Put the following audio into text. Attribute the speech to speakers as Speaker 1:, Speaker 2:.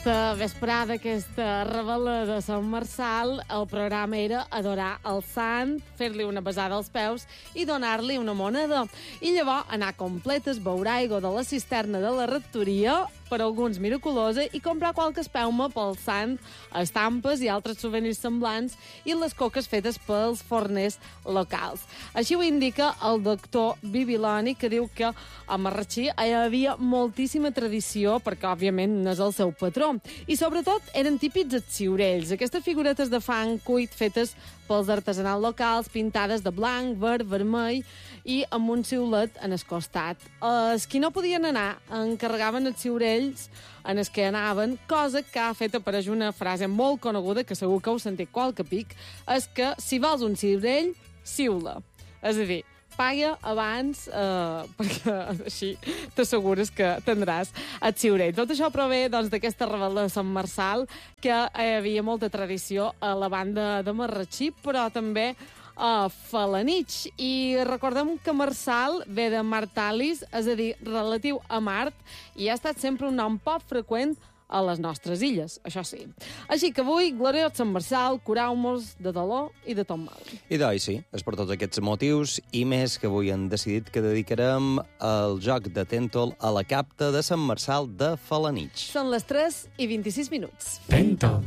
Speaker 1: aquesta vesprada, aquesta rebel·la de Sant Marçal, el programa era adorar el sant, fer-li una besada als peus i donar-li una moneda. I llavors anar completes, beure aigua de la cisterna de la rectoria, per alguns miraculosa, i comprar qualque espelma pel sant, estampes i altres souvenirs semblants, i les coques fetes pels forners locals. Així ho indica el doctor Bibiloni, que diu que a Marratxí hi havia moltíssima tradició, perquè, òbviament, no és el seu patró. I, sobretot, eren típics els ciurells, aquestes figuretes de fang cuit fetes pels artesanals locals, pintades de blanc, verd, vermell, i amb un xiulet en el costat. Els qui no podien anar encarregaven els ciurells en els que anaven, cosa que ha fet aparèixer una frase molt coneguda, que segur que heu sentit qualque pic, és que si vols un ciurell, xiula. És a dir, paga abans, perquè així t'assegures que tindràs el ciurell. Tot això prové doncs, d'aquesta rebel·la de Sant Marçal, que hi havia molta tradició a la banda de Marratxí, però també a Felanitx. I recordem que Marçal ve de Martalis, és a dir, relatiu a Mart, i ha estat sempre un nom poc freqüent a les nostres illes, això sí. Així que avui, gloriós Sant Marçal, curau-nos de dolor i de tot mal.
Speaker 2: I doncs sí, és per tots aquests motius i més que avui han decidit que dedicarem el joc de Tèntol a la capta de Sant Marçal de Felanitx.
Speaker 1: Són les 3:26.
Speaker 3: Tèntol.